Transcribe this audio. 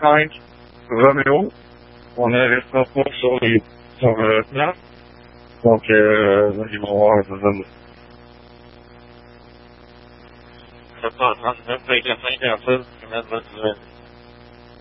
5 Romeo. On est resté sur le plan. Donc, ils vont voir, ça donne. C'est pas 39 avec la 5 en fait, je vais mettre votre